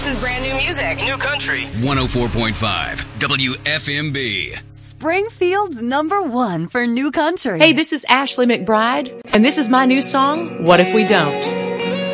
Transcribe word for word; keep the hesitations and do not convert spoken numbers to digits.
This is brand new music. New country. one oh four point five W F M B. Springfield's number one for new country. Hey, this is Ashley McBride, and this is my new song, What If We Don't?